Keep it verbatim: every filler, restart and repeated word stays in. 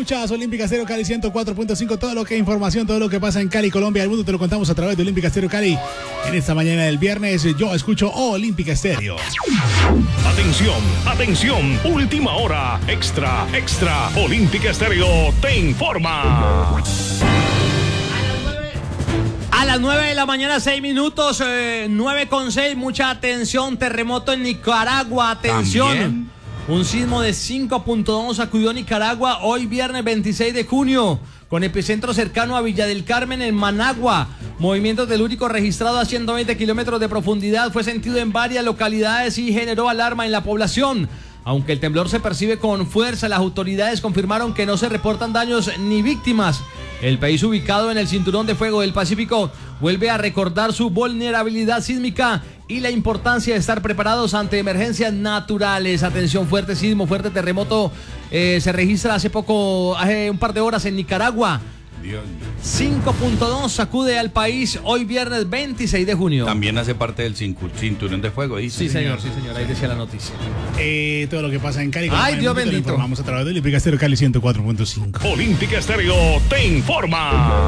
Escuchas Olímpica Estéreo Cali ciento cuatro punto cinco. Todo lo que es información, todo lo que pasa en Cali, Colombia, el mundo te lo contamos a través de Olímpica Estéreo Cali. En esta mañana del viernes yo escucho Olímpica Estéreo. Atención, atención, última hora, extra, extra, Olímpica Estéreo te informa. A las nueve de la mañana, seis minutos, eh, nueve con seis, mucha atención, terremoto en Nicaragua, atención. ¿También? Un sismo de cinco punto dos sacudió Nicaragua hoy viernes veintiséis de junio, con epicentro cercano a Villa del Carmen en Managua. Movimiento telúrico registrado a ciento veinte kilómetros de profundidad, fue sentido en varias localidades y generó alarma en la población. Aunque el temblor se percibe con fuerza, las autoridades confirmaron que no se reportan daños ni víctimas. El país, ubicado en el cinturón de fuego del Pacífico, vuelve a recordar su vulnerabilidad sísmica y la importancia de estar preparados ante emergencias naturales. Atención, fuerte sismo, fuerte terremoto eh, se registra hace poco, hace un par de horas en Nicaragua. Dios mío. cinco punto dos sacude al país hoy viernes veintiséis de junio. También hace parte del cinturón de fuego, dice. Sí, señor, sí, señor, ahí decía la noticia. Eh, todo lo que pasa en Cali. Ay, Dios bendito. Lo informamos a través de Olímpica Estéreo Cali ciento cuatro punto cinco. Olímpica Estéreo te informa.